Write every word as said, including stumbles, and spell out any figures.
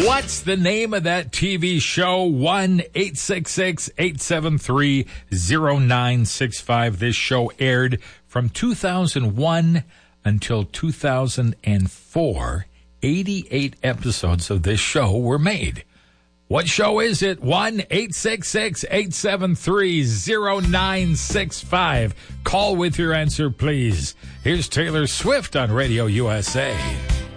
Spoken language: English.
What's the name of that T V show? one eight six six, eight seven three, zero nine six five. This show aired from two thousand one until two thousand four. eighty-eight episodes of this show were made. What show is it? one eight six six, eight seven three, zero nine six five. Call with your answer, please. Here's Taylor Swift on Radio U S A.